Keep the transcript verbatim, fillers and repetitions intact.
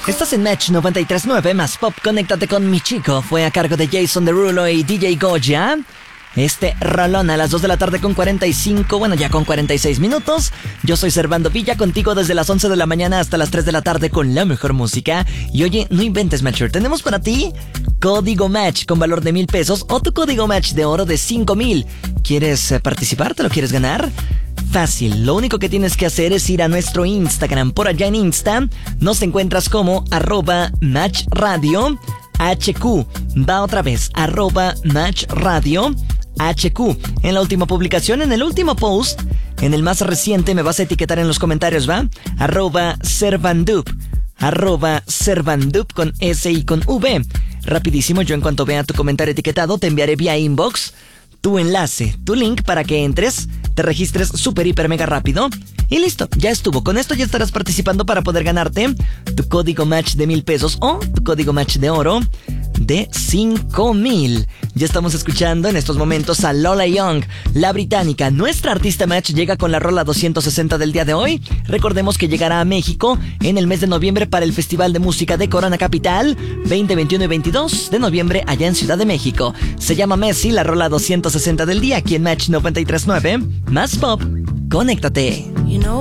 Estás en Match noventa y tres punto nueve más Pop. Conéctate con mi chico. Fue a cargo de Jason Derulo y D J Goya. Este rolón a las dos de la tarde con cuarenta y cinco, bueno, ya con cuarenta y seis minutos. Yo soy Servando Villa, contigo desde las once de la mañana hasta las tres de la tarde con la mejor música. Y oye, no inventes, Matcher, tenemos para ti código Match con valor de mil pesos o tu código Match de oro de cinco mil. ¿Quieres participar? ¿Te lo quieres ganar? Fácil, lo único que tienes que hacer es ir a nuestro Instagram. Por allá en Insta nos encuentras como arroba Match Radio H Q. Va otra vez, arroba Match Radio H Q. En la última publicación, en el último post, en el más reciente, me vas a etiquetar en los comentarios, ¿va? Arroba Servandup. Arroba Servandup con S y con V. Rapidísimo, yo en cuanto vea tu comentario etiquetado, te enviaré vía inbox tu enlace, tu link para que entres, te registres súper, hiper, mega rápido. Y listo, ya estuvo. Con esto ya estarás participando para poder ganarte tu código Match de mil pesos o tu código Match de oro de cinco mil. Ya estamos escuchando en estos momentos a Lola Young, la británica. Nuestra artista Match llega con la rola doscientos sesenta del día de hoy. Recordemos que llegará a México en el mes de noviembre para el Festival de Música de Corona Capital, veinte, veintiuno y veintidós de noviembre allá en Ciudad de México. Se llama Messi, la rola doscientos sesenta del día aquí en Match noventa y tres punto nueve. Más Pop, conéctate. You know